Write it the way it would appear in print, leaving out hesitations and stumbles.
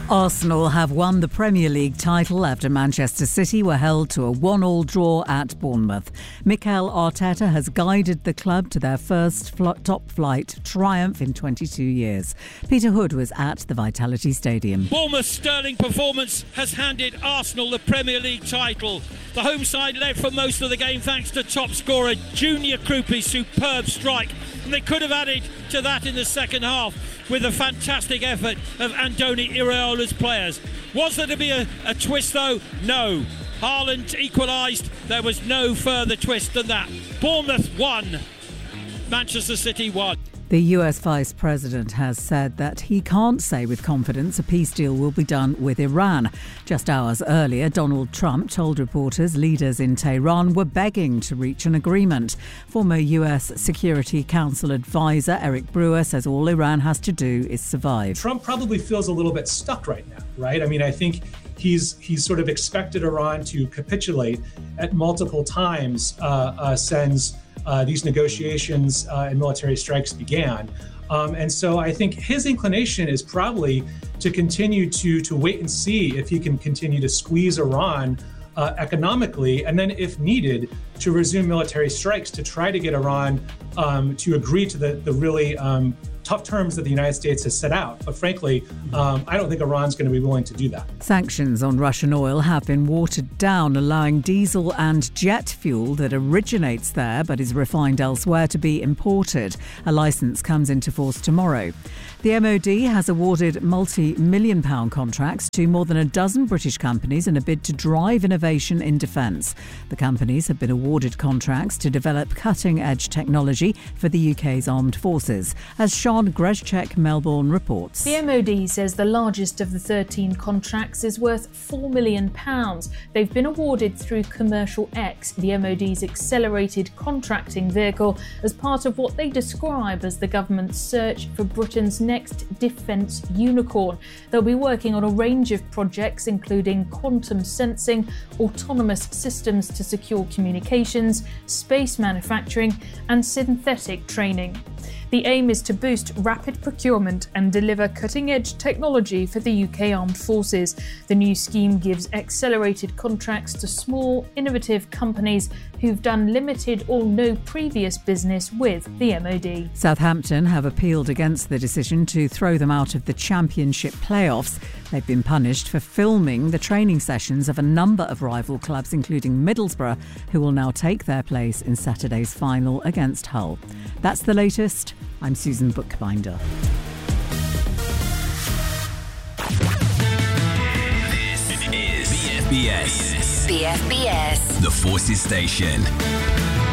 Arsenal have won the Premier League title after Manchester City were held to a 1-1 draw at Bournemouth. Mikel Arteta has guided the club to their first top-flight triumph in 22 years. Peter Hood was at the Vitality Stadium. Bournemouth's sterling performance has handed Arsenal the Premier League title. The home side led for most of the game thanks to top scorer Junior Krupi's superb strike. And they could have added to that in the second half with a fantastic effort of Andoni Iraola's players. Was there to be a twist though? No. Haaland equalised. There was no further twist than that. Bournemouth won. Manchester City won. The US Vice President has said that he can't say with confidence a peace deal will be done with Iran. Just hours earlier, Donald Trump told reporters leaders in Tehran were begging to reach an agreement. Former US Security Council advisor Eric Brewer says all Iran has to do is survive. Trump probably feels a little bit stuck right now, right? I mean, I think he's sort of expected Iran to capitulate at multiple times since these negotiations and military strikes began. And so I think his inclination is probably to continue to wait and see if he can continue to squeeze Iran economically, and then if needed, to resume military strikes to try to get Iran to agree to the really tough terms that the United States has set out. But frankly, I don't think Iran's going to be willing to do that. Sanctions on Russian oil have been watered down, allowing diesel and jet fuel that originates there but is refined elsewhere to be imported. A licence comes into force tomorrow. The MOD has awarded multi-million-pound contracts to more than a dozen British companies in a bid to drive innovation in defence. The companies have been awarded contracts to develop cutting-edge technology for the UK's armed forces, as Sean Grezchek, Melbourne, reports. The MOD says the largest of the 13 contracts is worth £4 million. They've been awarded through Commercial X, the MOD's accelerated contracting vehicle, as part of what they describe as the government's search for Britain's next defence unicorn. They'll be working on a range of projects, including quantum sensing, autonomous systems to secure communications, space manufacturing, and synthetic training. The aim is to boost rapid procurement and deliver cutting-edge technology for the UK Armed Forces. The new scheme gives accelerated contracts to small, innovative companies who've done limited or no previous business with the MOD. Southampton have appealed against the decision to throw them out of the Championship playoffs. They've been punished for filming the training sessions of a number of rival clubs, including Middlesbrough, who will now take their place in Saturday's final against Hull. That's the latest. I'm Susan Bookbinder. This is BFBS. BFBS. The Forces Station.